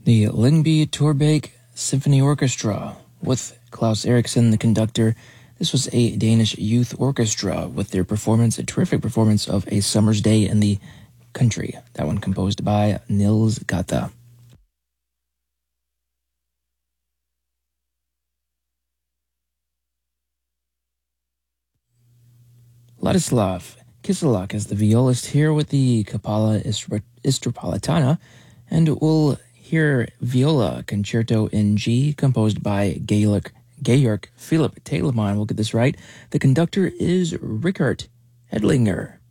The Lyngby Torbæk Symphony Orchestra with Klaus Eriksson, the conductor. This was a Danish youth orchestra with their performance, a terrific performance of A Summer's Day in the Country. That one composed by Niels Gata. Ladislav Kiselak is the violist here with the Kapella Istropolitana, and we'll hear Viola Concerto in G, composed by Georg Philipp Telemann. We'll get this right. The conductor is Richard Hedlinger.